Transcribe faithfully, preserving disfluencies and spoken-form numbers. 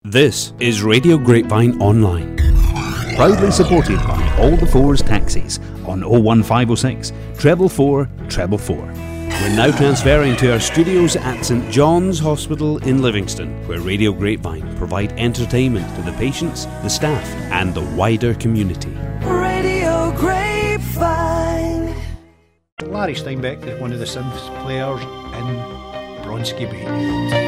This is Radio Grapevine Online, proudly supported by All the Fours Taxis on oh one five oh six, treble four, treble four. We're now transferring to our studios at St John's Hospital in Livingston, where Radio Grapevine provide entertainment to the patients, the staff and the wider community. Radio Grapevine. Larry Steinbeck is one of the synth players in Bronski Bay.